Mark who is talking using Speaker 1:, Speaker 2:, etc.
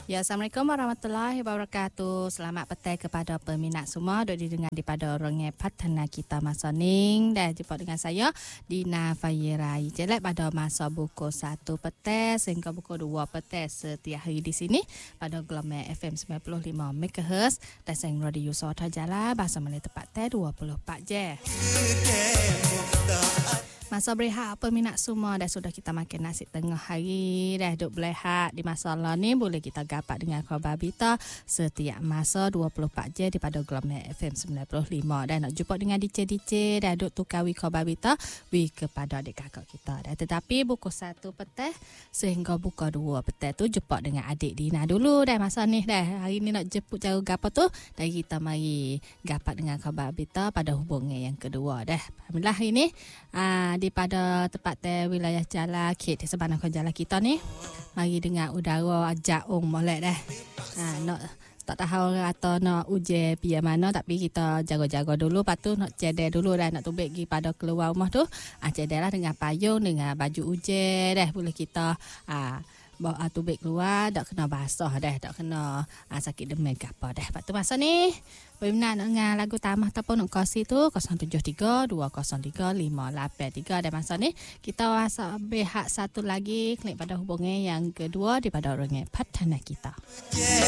Speaker 1: Ya, Assalamualaikum warahmatullahi wabarakatuh. Selamat petang kepada peminat semua. Duk didengar daripada Orangnya Patana kita masa ning. Dan jumpa dengan saya Dina Fayirai. Jelek pada masa buku 1 petang sehingga buku 2 petang setiap hari di sini pada gelombang FM 95 MHz dan seng radio Suara Jala bahasa Melayu tepat 24 je. Masa berehat peminat semua dah sudah kita makan nasi tengah hari dah duk berehat di masa ni boleh kita gapat dengan khabar berita setiap masa 24 je daripada gelombang FM 95 dan nak jumpa dengan DJ dah duk tukawi khabar berita kepada adik kakak kita dah tetapi buku 1 petang sehingga buku 2 petang tu jumpa dengan adik Dina dulu dah masa ni dah hari ni nak jemput jauh gapo tu dan kita mari gapat dengan khabar berita pada hubungan yang kedua dah. Alhamdulillah hari ni daripada tempat wilayah Jala Kit sebanyak Jala kita ni mari dengar udara jaung molek dah. Nak tak tahu atau nak uji pia mana tapi kita jaga-jaga dulu lepas tu nak cedek dulu dah nak tubik pergi pada keluar rumah tu cedek lah dengan payung dengan baju uji dah boleh kita bawa tubik keluar tak kena basah dah tak kena sakit demam ke apa dah. Lepas tu masa ni peminat dengan lagu tamah ataupun nak kongsi tu 073-203-583 dan masa ni kita rasa behak satu lagi klik pada hubungan yang kedua daripada Orangnya Patana kita.